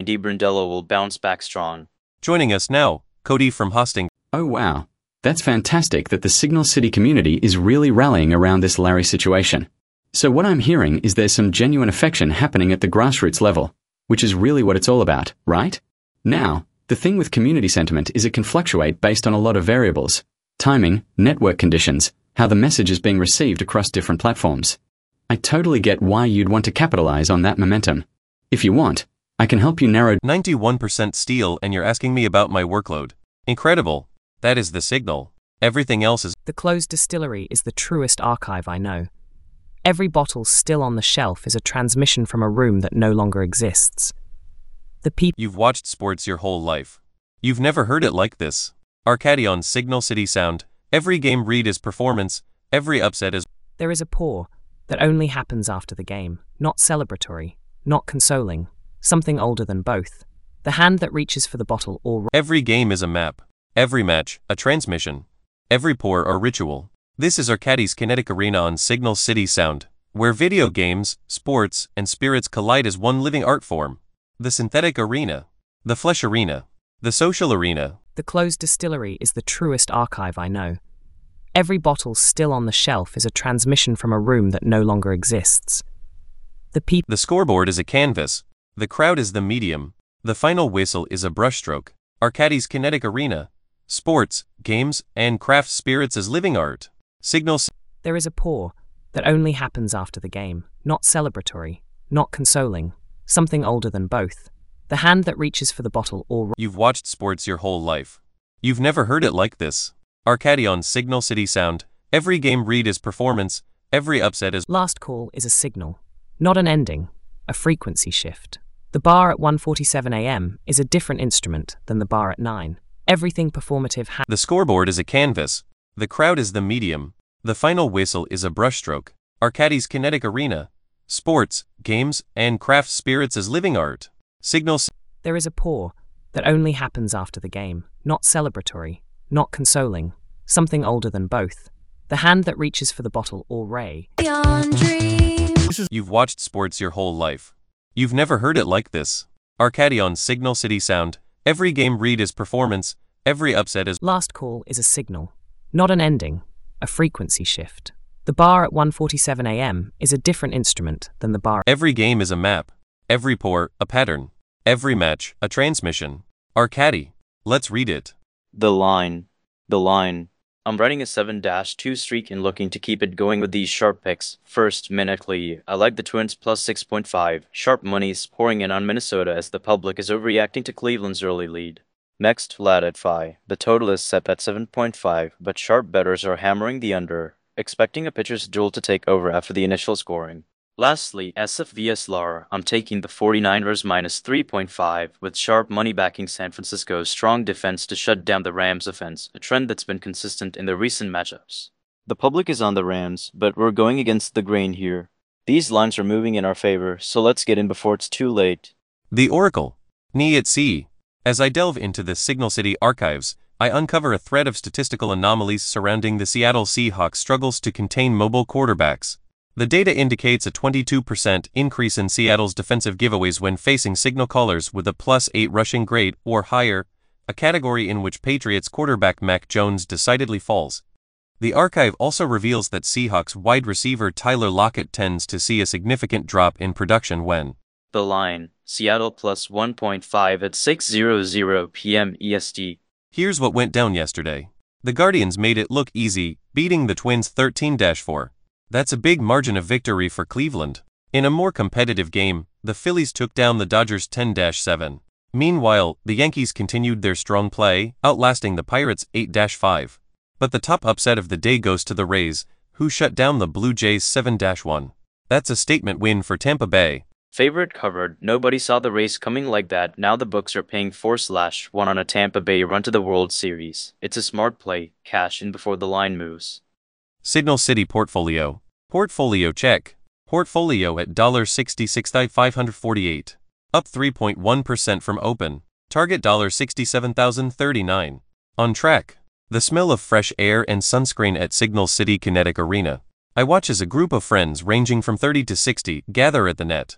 Andy Brindello will bounce back strong. Joining us now, Cody from Hosting. Oh wow, that's fantastic that the Signal City community is really rallying around this Larry situation. So what I'm hearing is there's some genuine affection happening at the grassroots level, which is really what it's all about, right? Now, the thing with community sentiment is it can fluctuate based on a lot of variables: timing, network conditions, how the message is being received across different platforms. I totally get why you'd want to capitalize on that momentum. If you want, I can help you narrow 91% steel, and you're asking me about my workload. Incredible. That is the signal. Everything else is... The closed distillery is the truest archive I know. Every bottle still on the shelf is a transmission from a room that no longer exists. The people... You've watched sports your whole life. You've never heard it like this. Arcady on Signal City Sound. Every game read is performance. Every upset is... There is a pour that only happens after the game. Not celebratory, not consoling. Something older than both. The hand that reaches for the bottle or... Every game is a map. Every match, a transmission. Every pour, a ritual. This is Arcady's Kinetic Arena on Signal City Sound, where video games, sports, and spirits collide as one living art form. The synthetic arena. The flesh arena. The social arena. The closed distillery is the truest archive I know. Every bottle still on the shelf is a transmission from a room that no longer exists. The scoreboard is a canvas. The crowd is the medium. The final whistle is a brushstroke. Arcady's Kinetic Arena. Sports, games, and craft spirits as living art. Signal. There is a pour that only happens after the game. Not celebratory, not consoling. Something older than both. The hand that reaches for the bottle or... You've watched sports your whole life. You've never heard it like this. Arcady on Signal City Sound. Every game read is performance. Every upset is... Last call is a signal, not an ending, a frequency shift. The bar at 1:47 a.m. is a different instrument than the bar at 9. Everything performative The scoreboard is a canvas. The crowd is the medium. The final whistle is a brushstroke. Arcady's Kinetic Arena. Sports, games, and craft spirits as living art. Signal. There is a pour that only happens after the game. Not celebratory, not consoling. Something older than both. The hand that reaches for the bottle or ray. You've watched sports your whole life. You've never heard it like this. Arcady on Signal City Sound. Every game read is performance. Every upset is... Last call is a signal, not an ending, a frequency shift. The bar at 1:47 a.m. is a different instrument than the bar... Every game is a map. Every pour, a pattern. Every match, a transmission. Arcady. Let's read it. The line. The line. I'm riding a 7-2 streak and looking to keep it going with these sharp picks. First, Minnickley. I like the Twins plus 6.5. Sharp money's pouring in on Minnesota as the public is overreacting to Cleveland's early lead. Next, Vlad at 5. The total is set at 7.5, but sharp bettors are hammering the under, expecting a pitcher's duel to take over after the initial scoring. Lastly, SF vs LAR. I'm taking the 49ers minus 3.5 with sharp money backing San Francisco's strong defense to shut down the Rams' offense, a trend that's been consistent in the recent matchups. The public is on the Rams, but we're going against the grain here. These lines are moving in our favor, so let's get in before it's too late. The Oracle. Knee at sea. As I delve into the Signal City archives, I uncover a thread of statistical anomalies surrounding the Seattle Seahawks' struggles to contain mobile quarterbacks. The data indicates a 22% increase in Seattle's defensive giveaways when facing signal callers with a +8 rushing grade or higher, a category in which Patriots quarterback Mac Jones decidedly falls. The archive also reveals that Seahawks wide receiver Tyler Lockett tends to see a significant drop in production when The line. Seattle plus 1.5 at 6:00 p.m. EST. Here's what went down yesterday. The Guardians made it look easy, beating the Twins 13-4. That's a big margin of victory for Cleveland. In a more competitive game, the Phillies took down the Dodgers 10-7. Meanwhile, the Yankees continued their strong play, outlasting the Pirates 8-5. But the top upset of the day goes to the Rays, who shut down the Blue Jays 7-1. That's a statement win for Tampa Bay. Favorite covered. Nobody saw the race coming like that. Now the books are paying 4/1 on a Tampa Bay run to the World Series. It's a smart play. Cash in before the line moves. Signal City Portfolio. Portfolio check. Portfolio at $66,548. Up 3.1% from open. Target $67,039. On track. The smell of fresh air and sunscreen at Signal City Kinetic Arena. I watch as a group of friends ranging from 30 to 60 gather at the net.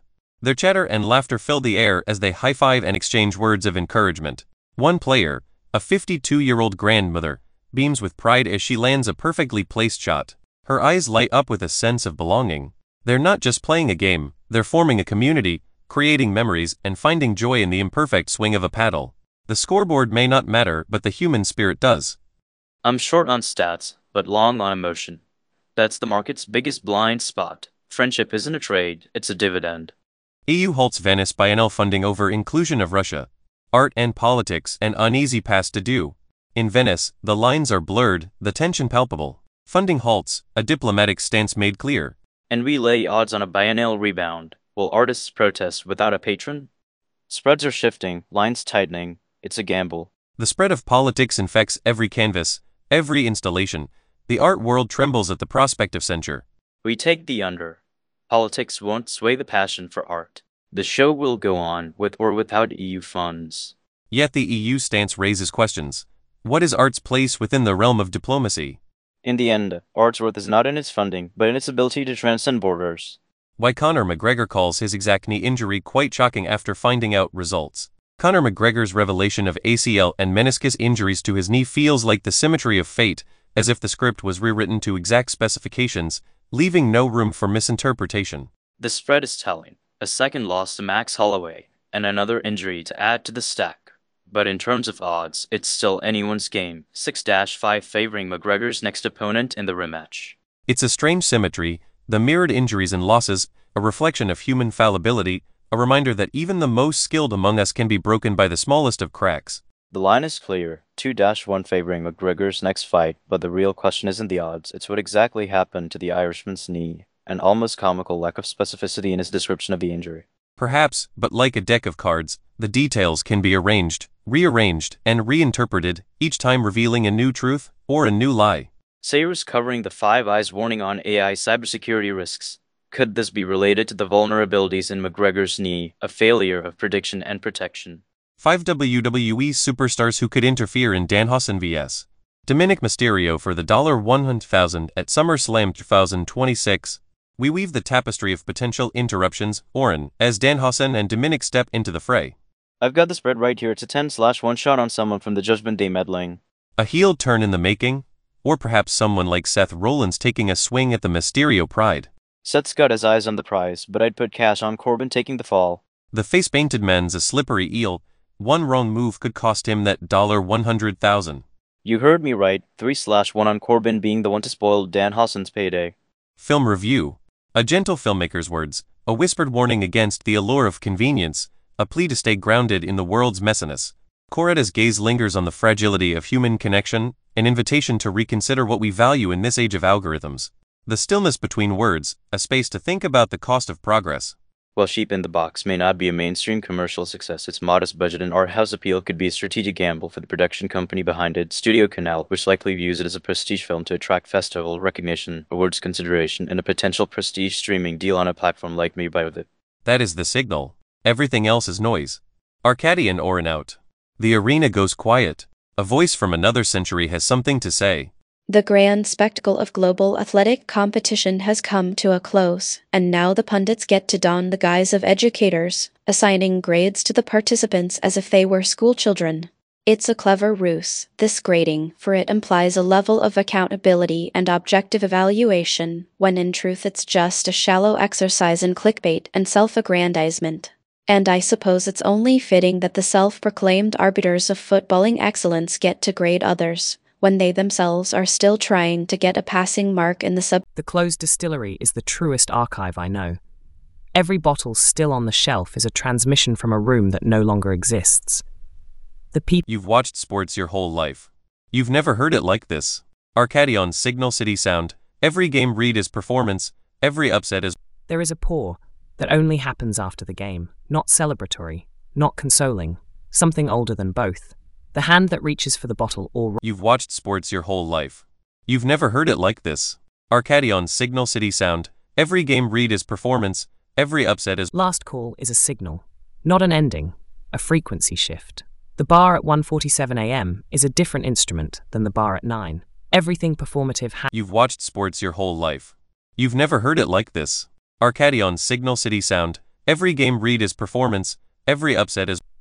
Their chatter and laughter fill the air as they high-five and exchange words of encouragement. One player, a 52-year-old grandmother, beams with pride as she lands a perfectly placed shot. Her eyes light up with a sense of belonging. They're not just playing a game, they're forming a community, creating memories, and finding joy in the imperfect swing of a paddle. The scoreboard may not matter, but the human spirit does. I'm short on stats, but long on emotion. That's the market's biggest blind spot. Friendship isn't a trade, it's a dividend. EU halts Venice biennial funding over inclusion of Russia. Art and politics, an uneasy past to do. In Venice, the lines are blurred, the tension palpable. Funding halts, a diplomatic stance made clear. And we lay odds on a biennial rebound. Will artists protest without a patron? Spreads are shifting, lines tightening. It's a gamble. The spread of politics infects every canvas, every installation. The art world trembles at the prospect of censure. We take the under. Politics won't sway the passion for art. The show will go on, with or without EU funds. Yet the EU stance raises questions. What is art's place within the realm of diplomacy? In the end, art's worth is not in its funding, but in its ability to transcend borders. Why Conor McGregor calls his exact knee injury quite shocking after finding out results. Conor McGregor's revelation of ACL and meniscus injuries to his knee feels like the symmetry of fate, as if the script was rewritten to exact specifications, leaving no room for misinterpretation. The spread is telling. A second loss to Max Holloway, and another injury to add to the stack. But in terms of odds, it's still anyone's game, 6-5 favoring McGregor's next opponent in the rematch. It's a strange symmetry, the mirrored injuries and losses, a reflection of human fallibility, a reminder that even the most skilled among us can be broken by the smallest of cracks. The line is clear, 2-1 favoring McGregor's next fight, but the real question isn't the odds, it's what exactly happened to the Irishman's knee, an almost comical lack of specificity in his description of the injury. Perhaps, but like a deck of cards, the details can be arranged, rearranged, and reinterpreted, each time revealing a new truth or a new lie. Sayers covering the Five Eyes warning on AI cybersecurity risks. Could this be related to the vulnerabilities in McGregor's knee, a failure of prediction and protection? 5 WWE superstars who could interfere in Danhausen vs. Dominic Mysterio for the $100,000 at SummerSlam 2026. We weave the tapestry of potential interruptions, Oren, as Danhausen and Dominic step into the fray. I've got the spread right here. It's a 10/1 shot on someone from the Judgment Day meddling. A heel turn in the making? Or perhaps someone like Seth Rollins taking a swing at the Mysterio pride. Seth's got his eyes on the prize, but I'd put cash on Corbin taking the fall. The face-painted man's a slippery eel. One wrong move could cost him that $100,000. You heard me right, 3/1 on Corbin being the one to spoil Danhausen's payday. Film review. A gentle filmmaker's words, a whispered warning against the allure of convenience, a plea to stay grounded in the world's messiness. Coretta's gaze lingers on the fragility of human connection, an invitation to reconsider what we value in this age of algorithms. The stillness between words, a space to think about the cost of progress. While Sheep in the Box may not be a mainstream commercial success, its modest budget and art house appeal could be a strategic gamble for the production company behind it, Studio Canal, which likely views it as a prestige film to attract festival recognition, awards consideration, and a potential prestige streaming deal on a platform like MeBuyWithIt. That is the signal. Everything else is noise. Arcady and Oren out. The arena goes quiet. A voice from another century has something to say. The grand spectacle of global athletic competition has come to a close, and now the pundits get to don the guise of educators, assigning grades to the participants as if they were schoolchildren. It's a clever ruse, this grading, for it implies a level of accountability and objective evaluation, when in truth it's just a shallow exercise in clickbait and self-aggrandizement. And I suppose it's only fitting that the self-proclaimed arbiters of footballing excellence get to grade others, when they themselves are still trying to get a passing mark in the The closed distillery is the truest archive I know. Every bottle still on the shelf is a transmission from a room that no longer exists. The people You've watched sports your whole life. You've never heard it like this. Arcady on Signal City Sound. Every game read is performance, every upset is... There is a pour that only happens after the game, not celebratory, not consoling, something older than both. The hand that reaches for the bottle or... You've watched sports your whole life. You've never heard it like this. Arcady on Signal City Sound. Every game read is performance, every upset is... Last call is a signal, not an ending, a frequency shift. The bar at 1:47 a.m. is a different instrument than the bar at 9. Everything performative You've watched sports your whole life. You've never heard it like this. Arcady on Signal City Sound. Every game read is performance, every upset is